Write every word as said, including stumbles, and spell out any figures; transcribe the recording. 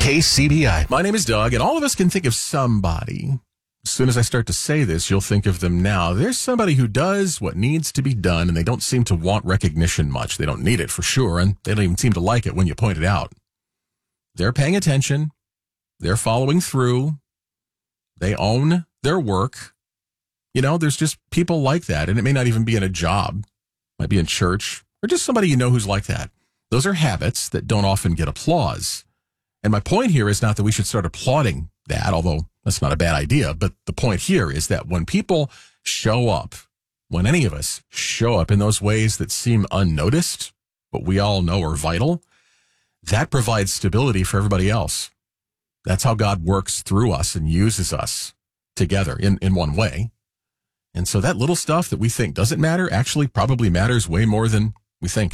K C B I. My name is Doug, and all of us can think of somebody. As soon as I start to say this, you'll think of them now. There's somebody who does what needs to be done, and they don't seem to want recognition much. They don't need it for sure, and they don't even seem to like it when you point it out. They're paying attention. They're following through. They own their work. You know, there's just people like that, and it may not even be in a job. It might be in church, or just somebody you know who's like that. Those are habits that don't often get applause. And my point here is not that we should start applauding that, although that's not a bad idea. But the point here is that when people show up, when any of us show up in those ways that seem unnoticed, but we all know are vital, that provides stability for everybody else. That's how God works through us and uses us together in, in one way. And so that little stuff that we think doesn't matter actually probably matters way more than we think.